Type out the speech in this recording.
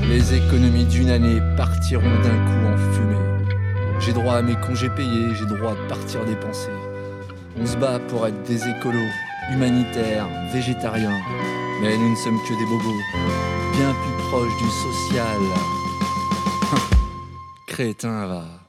Les économies d'une année partiront d'un coup en fumée. J'ai droit à mes congés payés, j'ai droit de partir dépenser. On se bat pour être des écolos, humanitaires, végétariens. Mais nous ne sommes que des bobos, bien plus proches du social. Crétin, va.